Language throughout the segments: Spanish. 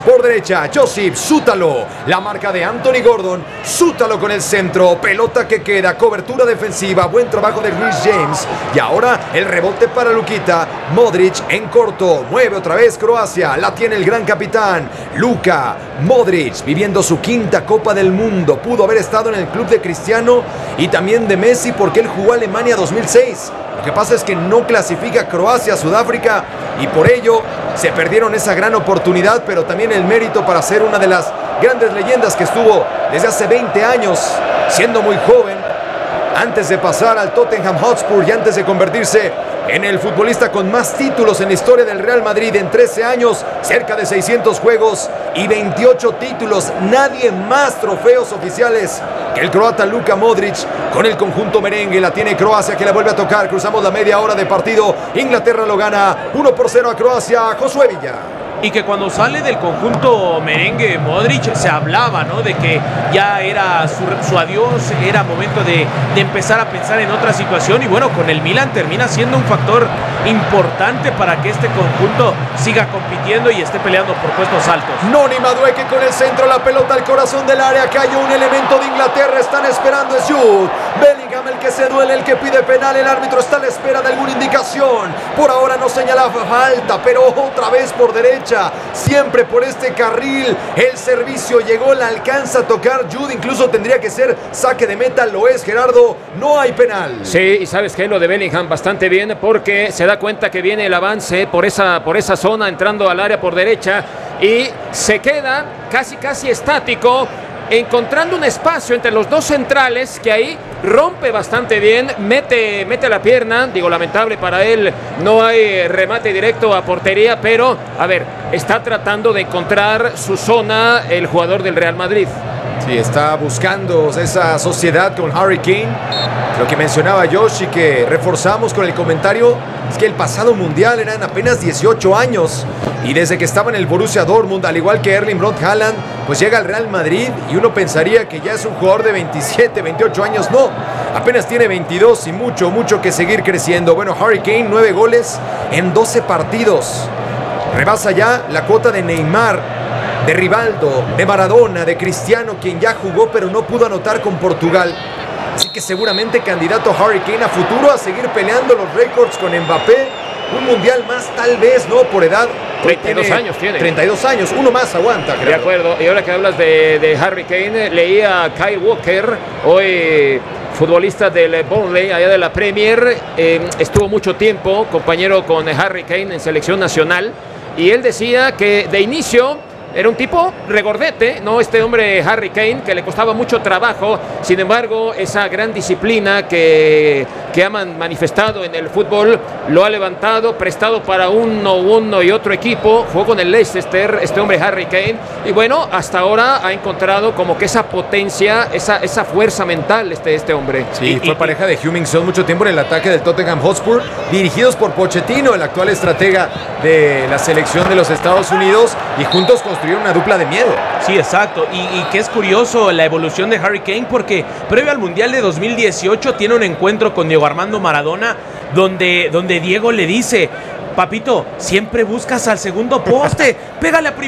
Por derecha, Josip Sútalo, la marca de Anthony Gordon, Sútalo con el centro, pelota que queda, cobertura defensiva, buen trabajo de Reece James, y ahora el rebote para Lukita, Modric en corto, mueve otra vez Croacia, la tiene el gran capitán, Luka Modric, viviendo su quinta Copa del Mundo, pudo haber estado en el club de Cristiano y también de Messi porque él jugó Alemania 2006, lo que pasa es que no clasifica Croacia a Sudáfrica y por ello se perdieron esa gran oportunidad, pero también el mérito para ser una de las grandes leyendas que estuvo desde hace 20 años, siendo muy joven, antes de pasar al Tottenham Hotspur y antes de convertirse en el futbolista con más títulos en la historia del Real Madrid en 13 años, cerca de 600 juegos y 28 títulos. Nadie más trofeos oficiales que el croata Luka Modric con el conjunto merengue. La tiene Croacia que la vuelve a tocar. Cruzamos la media hora de partido. Inglaterra lo gana 1-0 a Croacia. Josué Villa. Y que cuando sale del conjunto merengue Modric se hablaba, ¿no?, de que ya era su adiós, era momento de empezar a pensar en otra situación, y bueno, con el Milan termina siendo un factor importante para que este conjunto siga compitiendo y esté peleando por puestos altos. Noni Madueke con el centro, la pelota al corazón del área, cayó un elemento de Inglaterra, están esperando, es Jude Bellingham el que se duele, el que pide penal, el árbitro está a la espera de alguna indicación, por ahora no señala falta, pero otra vez por derecha, siempre por este carril, el servicio llegó, la alcanza a tocar Jude, incluso tendría que ser saque de meta, lo es Gerardo, no hay penal. Sí, y sabes que lo de Bellingham bastante bien porque se da cuenta que viene el avance por esa zona entrando al área por derecha y se queda casi estático, encontrando un espacio entre los dos centrales que ahí rompe bastante bien, mete la pierna, digo, lamentable para él, no hay remate directo a portería, pero a ver, está tratando de encontrar su zona el jugador del Real Madrid. Sí, está buscando esa sociedad con Harry Kane. Lo que mencionaba Josh y que reforzamos con el comentario es que el pasado mundial eran apenas 18 años y desde que estaba en el Borussia Dortmund, al igual que Erling Braut Haaland, pues llega al Real Madrid y uno pensaría que ya es un jugador de 27, 28 años. No, apenas tiene 22 y mucho que seguir creciendo. Bueno, Harry Kane, 9 goles en 12 partidos. Rebasa ya la cuota de Neymar, de Rivaldo, de Maradona, de Cristiano, quien ya jugó pero no pudo anotar con Portugal. Así que seguramente candidato Harry Kane a futuro a seguir peleando los récords con Mbappé. Un mundial más tal vez, ¿no? Por edad. 32 años tiene. 32 años, uno más aguanta, creo. De acuerdo, y ahora que hablas de Harry Kane, leía a Kyle Walker, hoy futbolista del Burnley, allá de la Premier, estuvo mucho tiempo compañero con Harry Kane en selección nacional, y él decía que de inicio era un tipo regordete, ¿no? Este hombre Harry Kane, que le costaba mucho trabajo. Sin embargo, esa gran disciplina que han manifestado en el fútbol lo ha levantado, prestado para uno y otro equipo. Jugó con el Leicester, este hombre Harry Kane. Y bueno, hasta ahora ha encontrado como que esa potencia, esa fuerza mental este hombre. Sí, fue pareja de Heung-min mucho tiempo en el ataque del Tottenham Hotspur, dirigidos por Pochettino, el actual estratega de la selección de los Estados Unidos, y juntos construyeron una dupla de miedo. Sí, exacto, y que es curioso la evolución de Harry Kane, porque previo al Mundial de 2018 tiene un encuentro con Diego Armando Maradona donde Diego le dice: papito, siempre buscas al segundo poste, pégale a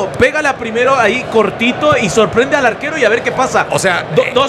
primero ahí cortito y sorprende al arquero y a ver qué pasa. O sea,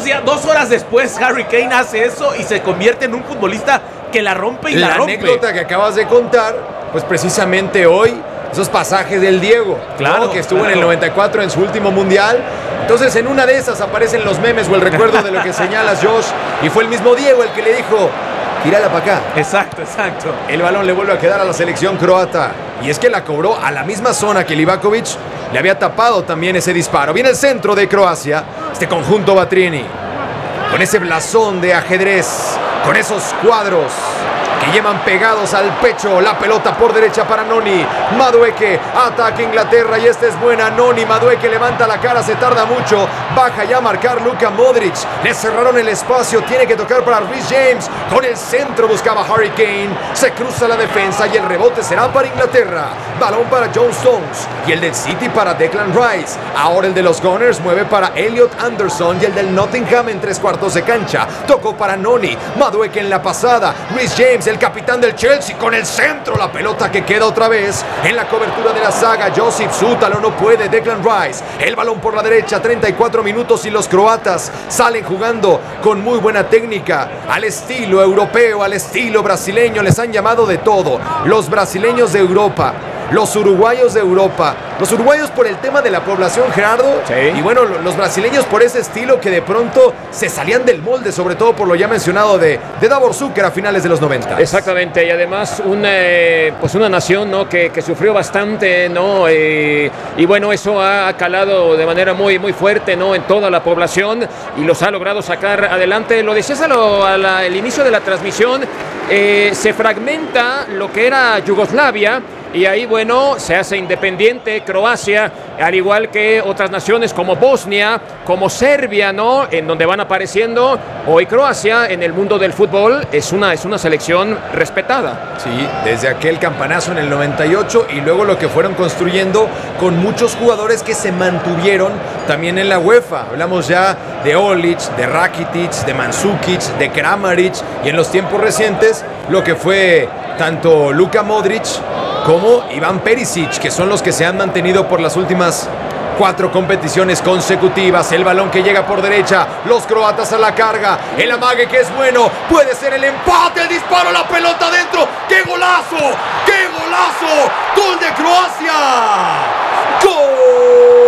2 horas después Harry Kane hace eso y se convierte en un futbolista que la rompe y la rompe. La anécdota que acabas de contar, pues precisamente hoy, esos pasajes del Diego, claro, ¿no? Que estuvo en el 94 en su último mundial. Entonces en una de esas aparecen los memes o el recuerdo de lo que señalas, Josh, y fue el mismo Diego el que le dijo: tírala para acá. Exacto. El balón le vuelve a quedar a la selección croata. Y es que la cobró a la misma zona que Livakovic le había tapado también ese disparo. Viene el centro de Croacia, este conjunto Batrini, con ese blasón de ajedrez, con esos cuadros que llevan pegados al pecho. La pelota por derecha para Noni Madueke, ataca Inglaterra y esta es buena. Noni Madueke levanta la cara, se tarda mucho, baja ya a marcar Luka Modric, le cerraron el espacio, tiene que tocar para Reece James, con el centro buscaba Harry Kane, se cruza la defensa y el rebote será para Inglaterra. balón para John Stones y el del City para Declan Rice. Ahora el de los Gunners mueve para Elliot Anderson y el del Nottingham en 3/4 de cancha. Tocó para Noni, Madueke en la pasada, Reece James, el capitán del Chelsea, con el centro, la pelota que queda otra vez en la cobertura de la saga. Josip Sútalo no puede, Declan Rice, el balón por la derecha, 34 minutos y los croatas salen jugando con muy buena técnica, al estilo europeo, al estilo brasileño, les han llamado de todo, los brasileños de Europa, los uruguayos de Europa, los uruguayos por el tema de la población, Gerardo, sí. Y bueno, los brasileños por ese estilo que de pronto se salían del molde, sobre todo por lo ya mencionado de Davor Zucker a finales de los 90. Exactamente, y además una nación, ¿no?, que sufrió bastante, ¿no? Y bueno, eso ha calado de manera muy, muy fuerte, ¿no?, en toda la población y los ha logrado sacar adelante. Lo decías al inicio de la transmisión, se fragmenta lo que era Yugoslavia. Y ahí, bueno, se hace independiente Croacia, al igual que otras naciones como Bosnia, como Serbia, ¿no?, en donde van apareciendo. Hoy Croacia, en el mundo del fútbol, es una selección respetada. Sí, desde aquel campanazo en el 98 y luego lo que fueron construyendo con muchos jugadores que se mantuvieron también en la UEFA. Hablamos ya de Olic, de Rakitic, de Mandzukic, de Kramaric y en los tiempos recientes lo que fue tanto Luka Modric como Iván Perisic, que son los que se han mantenido por las últimas 4 competiciones consecutivas. El balón que llega por derecha, los croatas a la carga, el amague que es bueno, puede ser el empate, el disparo, la pelota adentro. ¡Qué golazo! ¡Qué golazo! ¡Gol de Croacia! ¡Gol!